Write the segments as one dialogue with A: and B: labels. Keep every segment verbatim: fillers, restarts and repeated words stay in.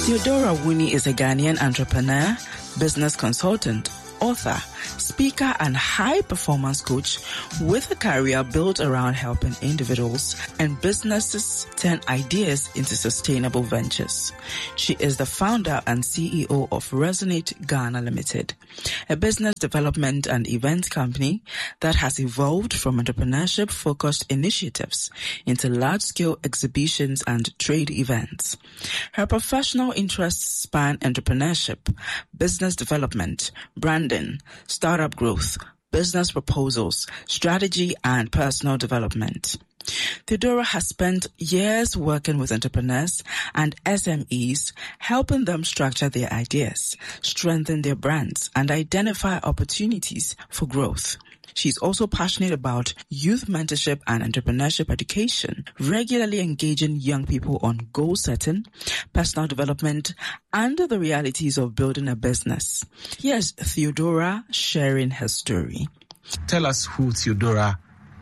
A: Theodora Wuni is a Ghanaian entrepreneur, business consultant, author, speaker, and high-performance coach with a career built around helping individuals and businesses turn ideas into sustainable ventures. She is the founder and C E O of Resonate Ghana Limited, a business development and event company that has evolved from entrepreneurship-focused initiatives into large-scale exhibitions and trade events. Her professional interests span entrepreneurship, business development, branding, startup growth, business proposals, strategy, and personal development. Theodora has spent years working with entrepreneurs and S M Es, helping them structure their ideas, strengthen their brands, and identify opportunities for growth. She's also passionate about youth mentorship and entrepreneurship education, regularly engaging young people on goal setting, personal development, and the realities of building a business. Here's Theodora sharing her story.
B: Tell us who Theodora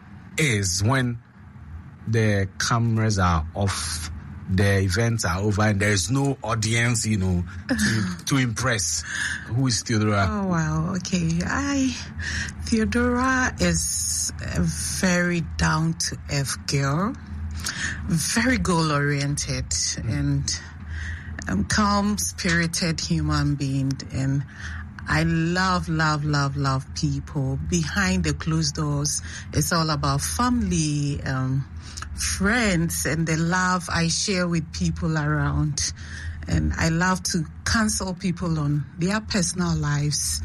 B: is when the cameras are off, the events are over, and there's no audience, you know, to, to impress. Who is Theodora?
C: Oh, wow. Okay. I, Theodora is a very down-to-earth girl, very goal-oriented, mm. and um, calm-spirited human being. And I love, love, love, love people. Behind the closed doors, it's all about family, um, friends, and the love I share with people around. And I love to counsel people on their personal lives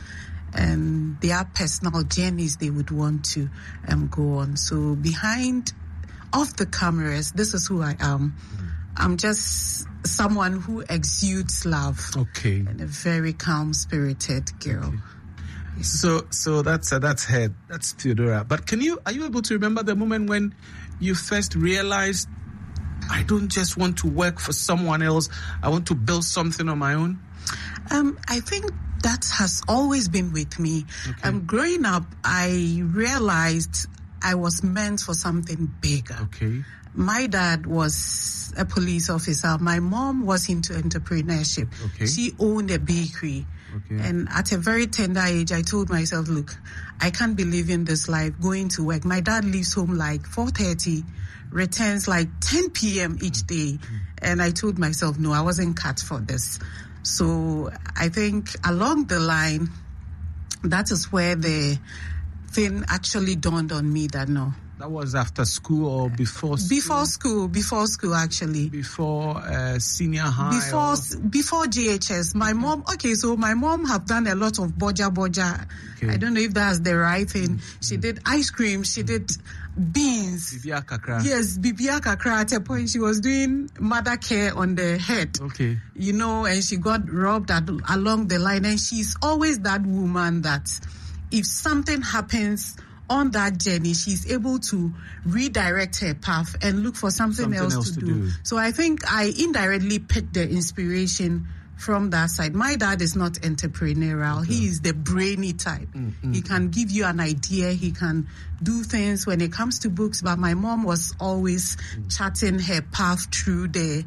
C: and their personal journeys they would want to um, go on. So behind, off the cameras, this is who I am. I'm just someone who exudes love.
B: Okay.
C: And a very calm-spirited girl. Okay.
B: So, so that's uh, that's her. That's Theodora. But can you are you able to remember the moment when you first realized, I don't just want to work for someone else, I want to build something on my own?
C: Um, I think that has always been with me. Okay. Um, growing up, I realized I was meant for something bigger.
B: Okay.
C: My dad was a police officer. My mom was into entrepreneurship.
B: Okay.
C: She owned a bakery.
B: Okay.
C: And at a very tender age, I told myself, look, I can't be living this life, going to work. My dad leaves home like four thirty, returns like ten p.m. each day. Mm-hmm. And I told myself, no, I wasn't cut for this. So I think along the line, that is where the thing actually dawned on me that no.
B: That was after school or before school?
C: Before school, before school actually.
B: Before uh, senior high?
C: Before
B: or?
C: before G H S. My okay. mom, okay, so my mom have done a lot of boja boja. Okay. I don't know if that's the right thing. Mm-hmm. She did ice cream, she did beans.
B: Bibia kakra.
C: Yes, bibia kakra. At a point, she was doing mother care on the head.
B: Okay.
C: You know, and she got robbed at, along the line. And she's always that woman that if something happens on that journey, she's able to redirect her path and look for something, something else, else to, to do. do. So I think I indirectly picked the inspiration from that side. My dad is not entrepreneurial. Okay. He is the brainy type. Mm-hmm. He can give you an idea. He can do things when it comes to books. But my mom was always mm. charting her path through the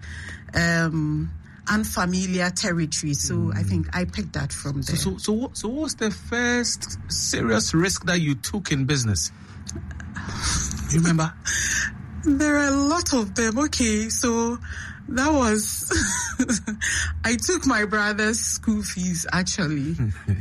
C: um, unfamiliar territory. So mm. I think I picked that from there.
B: So, so, so, what, so what was the first serious risk that you took in business? You remember?
C: There are a lot of them. Okay, so that was... I took my brother's school fees, actually.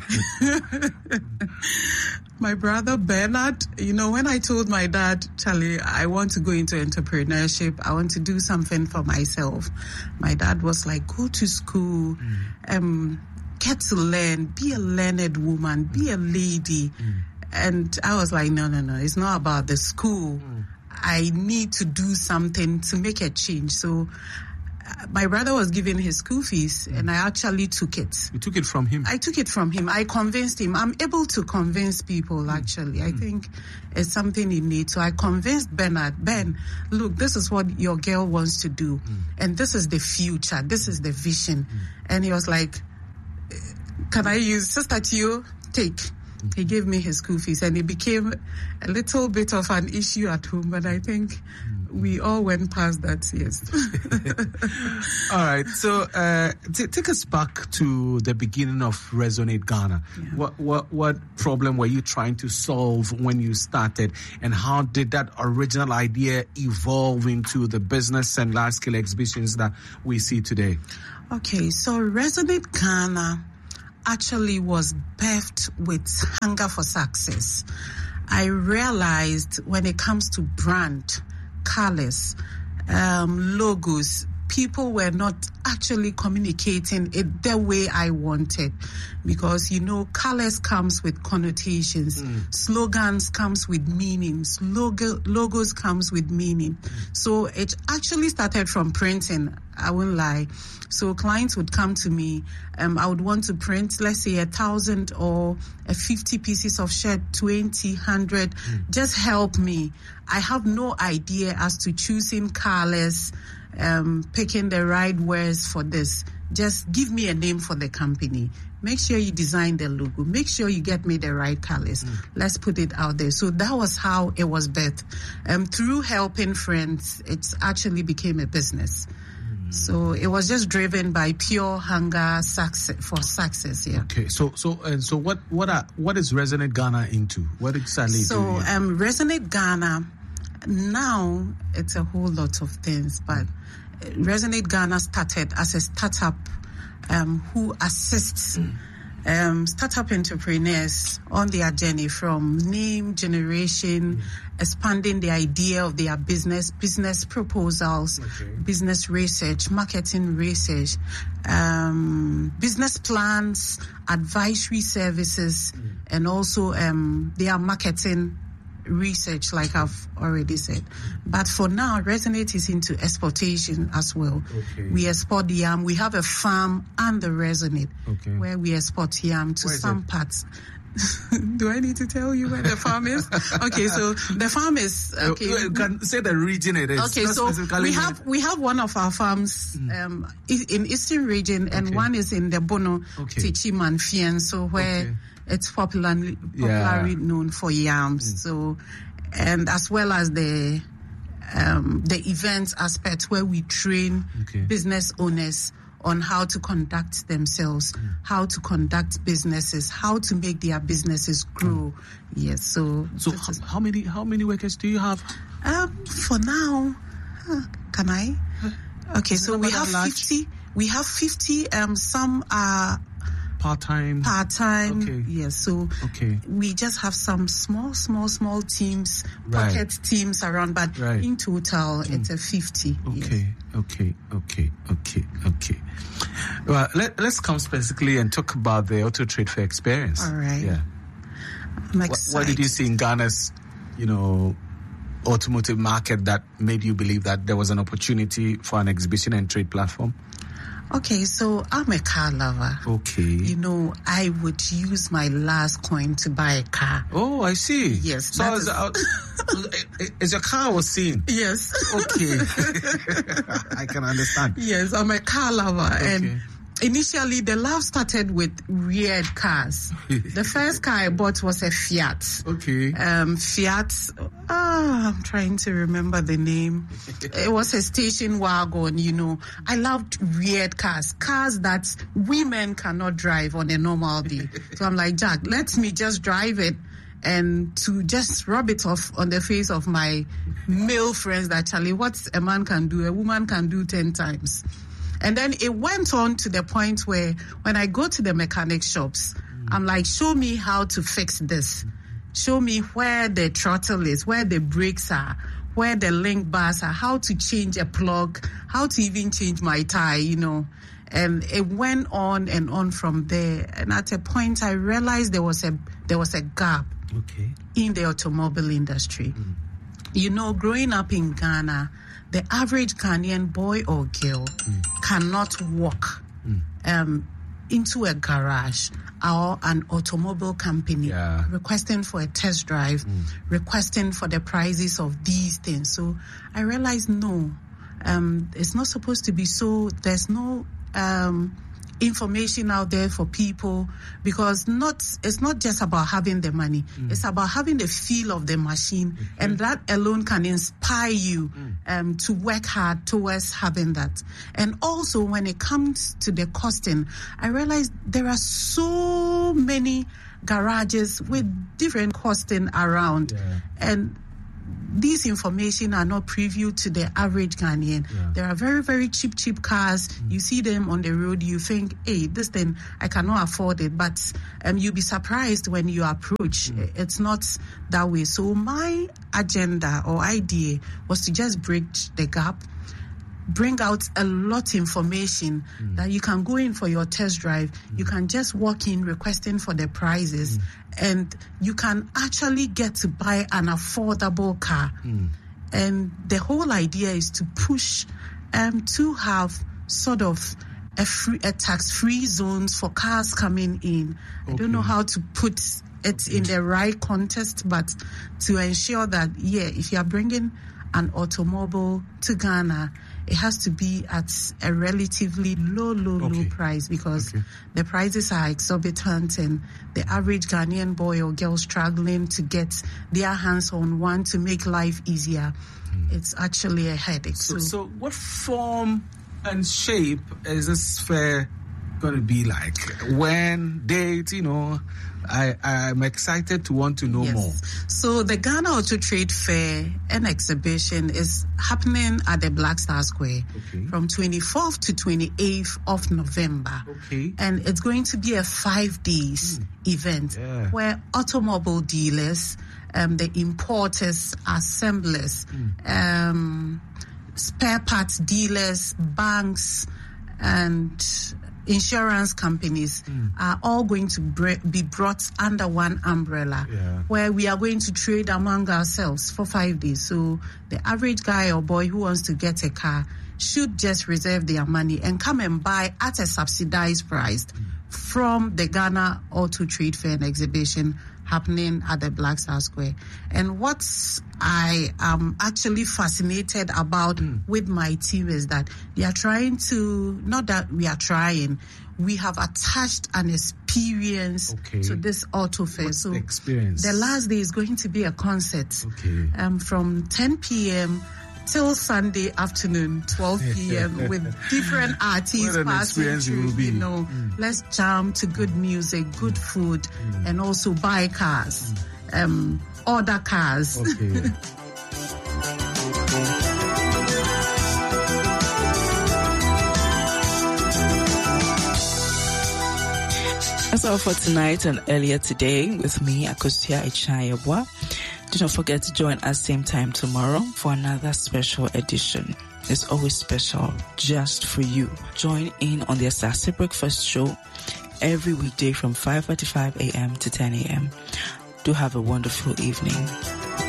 C: My brother Bernard, you know, when I told my dad, Charlie, I want to go into entrepreneurship, I want to do something for myself, my dad was like, go to school, mm. um, get to learn, be a learned woman, be a lady. Mm. And I was like, no, no, no, it's not about the school. Mm. I need to do something to make a change. So my brother was giving his school fees, mm. and I actually took it.
B: You took it from him?
C: I took it from him. I convinced him. I'm able to convince people, actually. Mm. I think it's something you need. So I convinced Bernard, Ben, look, this is what your girl wants to do. Mm. And this is the future. This is the vision. Mm. And he was like, can I use Sister Tio? Take. Mm. He gave me his school fees, and it became a little bit of an issue at home. But I think... Mm. we all went past that, yes.
B: All right. So uh, t- take us back to the beginning of Resonate Ghana. Yeah. What what what problem were you trying to solve when you started, and how did that original idea evolve into the business and large-scale exhibitions that we see today?
C: Okay, so Resonate Ghana actually was birthed with hunger for success. I realized when it comes to brand, colors, um, logos, people were not actually communicating it the way I wanted, because, you know, colors comes with connotations, mm. slogans comes with meanings, logo, logos comes with meaning. Mm. So it actually started from printing, I won't lie. So clients would come to me, um, I would want to print, let's say, a thousand or a fifty pieces of shirt, twenty, hundred, mm. just help me. I have no idea as to choosing colors, um, picking the right words for this. Just give me a name for the company. Make sure you design the logo. Make sure you get me the right colors. Mm. Let's put it out there. So that was how it was birthed. Um, through helping friends, it actually became a business. So it was just driven by pure hunger success, for success. Yeah.
B: Okay. So so and so what what are what is Resonate Ghana into? What exactly?
C: So
B: do you
C: um, Resonate Ghana now it's a whole lot of things, but Resonate Ghana started as a startup um, who assists mm. um, startup entrepreneurs on their journey from name generation. Mm. expanding the idea of their business, business proposals, okay. business research, marketing research, um, business plans, advisory services, mm. and also um, their marketing research, like I've already said. But for now, Resonate is into exportation as well. Okay. We export yam. We have a farm and the Resonate, okay. where we export yam to some it? parts. Do I need to tell you where the farm is? Okay, so the farm is okay.
B: You can say the region it is.
C: Okay, so we have we have one of our farms um, in Eastern region, and okay. one is in the Bono, okay. Tichiman, Fien, so where okay. it's popularly popularly yeah. known for yams. Mm. So, and as well as the um, the events aspect where we train okay. business owners on how to conduct themselves, mm. how to conduct businesses, how to make their businesses grow. Mm. Yes, so...
B: So how, how many how many workers do you have?
C: Um, for now, uh, can I? Okay, so we have fifty. We have fifty. Um, some are...
B: Part-time?
C: Part-time,
B: okay.
C: yes. So
B: okay.
C: we just have some small, small, small teams,
B: right.
C: pocket teams around, but right. in total, mm. it's a fifty.
B: Okay,
C: yes.
B: okay, okay, okay, okay. Well, let, let's come specifically and talk about the Auto Trade Fair experience.
C: All right.
B: Yeah.
C: I'm
B: excited. What, what did you see in Ghana's, you know, automotive market that made you believe that there was an opportunity for an exhibition and trade platform?
C: Okay, so I'm a car lover.
B: Okay.
C: You know, I would use my last coin to buy a car.
B: Oh, I see.
C: Yes.
B: So is, uh, is your car was seen?
C: Yes.
B: Okay. I can understand.
C: Yes, I'm a car lover.
B: Okay.
C: And initially, the love started with weird cars. The first car I bought was a Fiat.
B: Okay.
C: Um, Fiat, ah, I'm trying to remember the name. It was a station wagon, you know. I loved weird cars, cars that women cannot drive on a normal day. So I'm like, Jack, let me just drive it and to just rub it off on the face of my male friends that, Charlie, what a man can do, a woman can do ten times. And then it went on to the point where when I go to the mechanic shops, mm. I'm like, show me how to fix this. Show me where the throttle is, where the brakes are, where the link bars are, how to change a plug, how to even change my tire, you know. And it went on and on from there. And at a point, I realized there was a there was a gap
B: okay.
C: in the automobile industry. Mm. You know, growing up in Ghana, the average Ghanaian boy or girl mm. cannot walk mm. um, into a garage or an automobile company
B: yeah.
C: requesting for a test drive, mm. requesting for the prices of these things. So I realized, no, um, it's not supposed to be so. There's no um, information out there for people, because not it's not just about having the money, mm. it's about having the feel of the machine, okay. and that alone can inspire you mm. um, to work hard towards having that. And also when it comes to the costing, I realized there are so many garages with different costing around, yeah. and these information are not previewed to the average Ghanaian. Yeah. There are very, very cheap, cheap cars. Mm. You see them on the road, you think, hey, this thing, I cannot afford it. But um, you'll be surprised when you approach. Mm. It's not that way. So my agenda or idea was to just bridge the gap, bring out a lot of information mm. that you can go in for your test drive. Mm. You can just walk in requesting for the prices, mm. and you can actually get to buy an affordable car. Mm. And the whole idea is to push um, to have sort of a, free, a tax-free zones for cars coming in. Okay. I don't know how to put it in the right context, but to ensure that, yeah, if you are bringing an automobile to Ghana, it has to be at a relatively low, low, okay. low price, because okay. the prices are exorbitant, and the average Ghanaian boy or girl struggling to get their hands on one to make life easier, mm. it's actually a headache.
B: So, so, so what form and shape is this fair going to be like? When, date, you know? I, I'm excited to want to know yes. more.
C: So the Ghana Auto Trade Fair and Exhibition is happening at the Black Star Square okay. from twenty-fourth to twenty-eighth of November. Okay. And it's going to be a five days mm. event yeah. where automobile dealers, um, the importers, assemblers, mm. um, spare parts dealers, banks, and insurance companies mm. are all going to bre- be brought under one umbrella, yeah. where we are going to trade among ourselves for five days. So the average guy or boy who wants to get a car should just reserve their money and come and buy at a subsidized price mm. from the Ghana Auto Trade Fair and Exhibition happening at the Black Star Square. And what I am actually fascinated about mm. with my team is that they are trying to, not that we are trying, we have attached an experience okay. to this auto fair.
B: What's
C: so
B: the experience?
C: The last day is going to be a concert
B: okay.
C: um, from ten p.m. till Sunday afternoon, twelve p.m. with different artists passing through. You know, mm. let's jam to good music, good food, mm. and also buy cars, mm. um, order cars.
B: Okay.
A: That's all for tonight and earlier today with me, Akosua Echayebwa. Do not forget to join us same time tomorrow for another special edition. It's always special just for you. Join in on the Asase Breakfast Show every weekday from five forty-five a.m. to ten a.m. Do have a wonderful evening.